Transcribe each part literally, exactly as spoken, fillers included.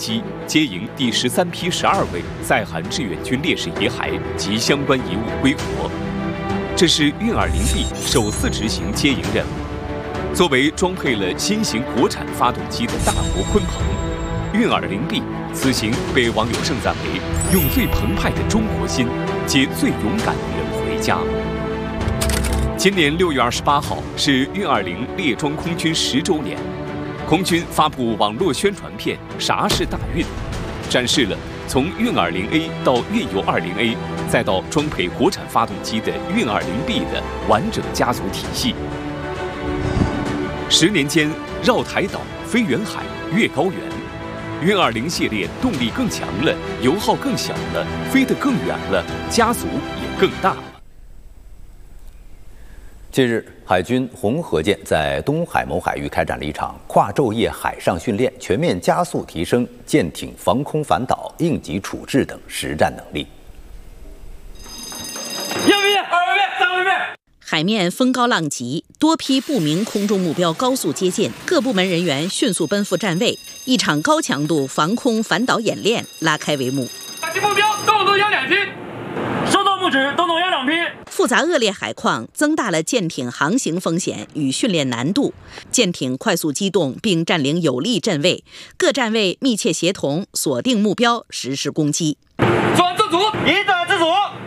机接应第十三批十二位在韩志愿军烈士遗骸及相关遗物归国。这是运二零 B 首次执行接应任务。作为装配了新型国产发动机的大国鲲鹏，运二零 B 此行被网友盛赞为用最澎湃的中国心接最勇敢的人回家。今年六月二十八号是运二零列装空军十周年，空军发布网络宣传片《啥是大运》，展示了从运二零 A 到运油二零 A， 再到装配国产发动机的运二零 B 的完整家族体系。十年间，绕台岛、飞远海、越高原，运二零系列动力更强了，油耗更小了，飞得更远了，家族也更大了。 近日，海军红河舰在东海某海域开展了一场跨昼夜海上训练，全面加速提升舰艇防空反导、应急处置等实战能力。 右边、二位、三位面。 海面风高浪急，多批不明空中目标高速接近，各部门人员迅速奔赴站位，一场高强度防空反导演练拉开帷幕。 打击目标，动作压两批。收到目指，动作压两批。 复杂恶劣海况增大了舰艇航行风险与训练难度，舰艇快速机动并占领有利阵位，各站位密切协同，锁定目标，实施攻击。 转自组，一转自组。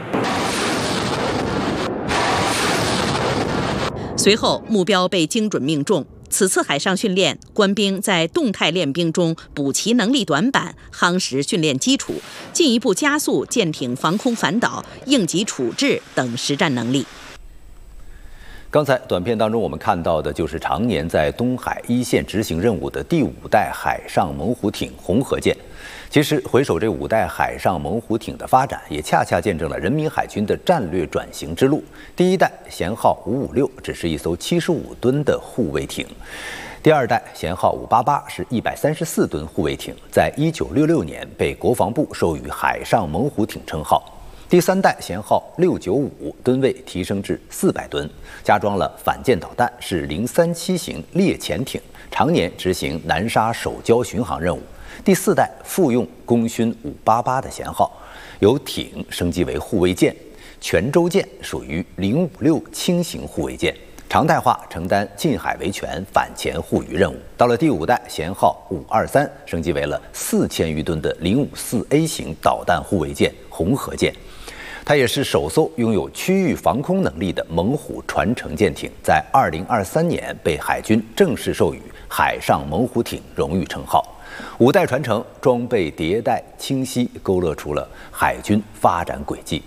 随后，目标被精准命中。此次海上训练，官兵在动态练兵中补齐能力短板，夯实训练基础，进一步加速舰艇防空反导、应急处置等实战能力。 刚才短片当中我们看到的就是常年在东海一线执行任务的第五代海上猛虎艇红河舰。其实回首这五代海上猛虎艇的发展，也恰恰见证了人民海军的战略转型之路。第一代舷号五五六只是一艘七十五吨的护卫艇，第二代舷号五八八是一百三十四吨护卫艇，在一九六六年被国防部授予海上猛虎艇称号。第三代舷号六九五吨位提升至四百吨，加装了反舰导弹，是零三七型猎潜艇，常年执行南沙守礁巡航任务。第四代复用功勋五八八的舷号，由艇升级为护卫舰，全舟舰属于零五六轻型护卫舰，常态化承担近海维权、反潜护渔任务。到了第五代舷号五二三，升级为了四千余吨的零五四 A 型导弹护卫舰红河舰。它也是首艘拥有区域防空能力的猛虎传承舰艇，在二零二三年被海军正式授予海上猛虎艇荣誉称号。五代传承，装备迭代清晰，勾勒出了海军发展轨迹。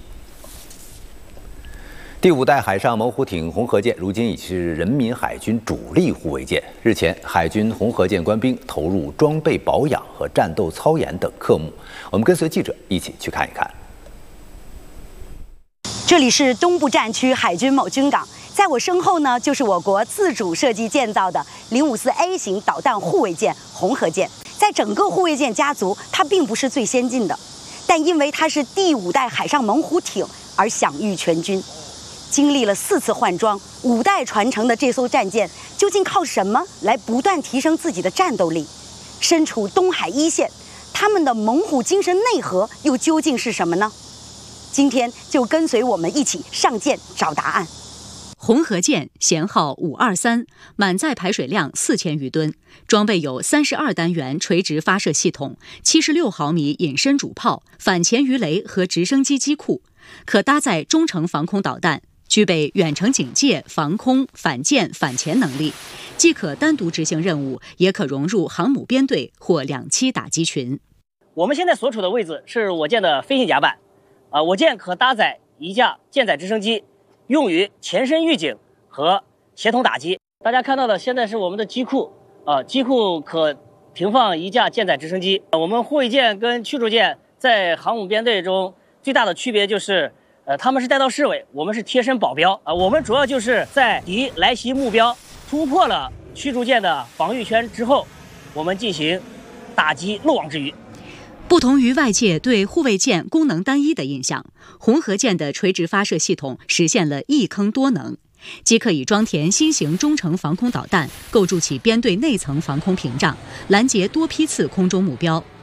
第五代海上猛虎艇红河舰如今已是人民海军主力护卫舰。日前，海军红河舰官兵投入装备保养和战斗操演等科目。我们跟随记者一起去看一看。 这里是东部战区海军某军港，在我身后呢，就是我国自主设计建造的零五四 A 型导弹护卫舰红河舰。在整个护卫舰家族，它并不是最先进的，但因为它是第五代海上猛虎艇而享誉全军。经历了四次换装，五代传承的这艘战舰究竟靠什么来不断提升自己的战斗力？身处东海一线，他们的猛虎精神内核又究竟是什么呢？今天就跟随我们一起上舰找答案。 红河舰舷号五二三，满载排水量四千余吨，装备有三十二单元垂直发射系统、七十六毫米隐身主炮、反潜鱼雷和直升机机库，可搭载中程防空导弹，具备远程警戒、防空、反舰、反潜能力，既可单独执行任务，也可融入航母编队或两栖打击群。 我们现在所处的位置是我舰的飞行甲板，啊，我舰可搭载一架舰载直升机，用于前身预警和协同打击。大家看到的现在是我们的机库，啊，机库可停放一架舰载直升机。我们护卫舰跟驱逐舰在航母编队中最大的区别就是，呃，他们是带刀侍卫，我们是贴身保镖啊。我们主要就是在敌来袭目标突破了驱逐舰的防御圈之后，我们进行打击漏网之鱼。 不同于外界对护卫舰功能单一的印象，红河舰的垂直发射系统实现了一坑多能，既可以装填新型中程防空导弹，构筑起编队内层防空屏障，拦截多批次空中目标，